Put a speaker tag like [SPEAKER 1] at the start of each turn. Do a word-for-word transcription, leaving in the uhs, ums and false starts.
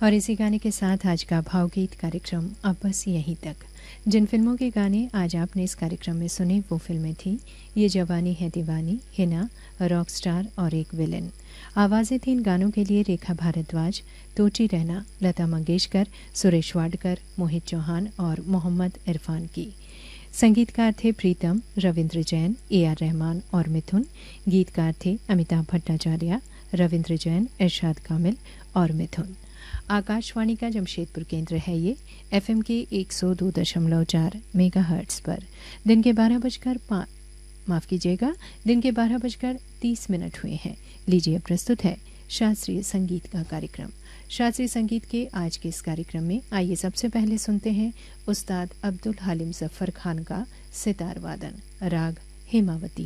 [SPEAKER 1] और इसी गाने के साथ आज का भावगीत कार्यक्रम अब बस यहीं तक। जिन फिल्मों के गाने आज आपने इस कार्यक्रम में सुने वो फिल्में थीं ये जवानी है दीवानी, हिना, रॉक स्टार और एक विलेन। आवाज़ें थीं इन गानों के लिए रेखा भारद्वाज, तोची रैना, लता मंगेशकर, सुरेश वाडकर, मोहित चौहान और मोहम्मद इरफान की। संगीतकार थे प्रीतम, रविंद्र जैन, ए आर रहमान और मिथुन। गीतकार थे अमिताभ भट्टाचार्य, रविंद्र जैन, इरशाद कामिल और मिथुन। आकाशवाणी का जमशेदपुर केंद्र है ये, एफएम के एक सौ दो दशमलव चार मेगाहर्ट्ज़ पर। दिन के बारह बजकर पाँच माफ़ कीजिएगा दिन के बारह बजकर तीस मिनट हुए हैं। लीजिए प्रस्तुत है शास्त्रीय संगीत का कार्यक्रम। शास्त्रीय संगीत के आज के इस कार्यक्रम में आइए सबसे पहले सुनते हैं उस्ताद अब्दुल हलीम जफ़र खान का सितार वादन, राग हेमावती।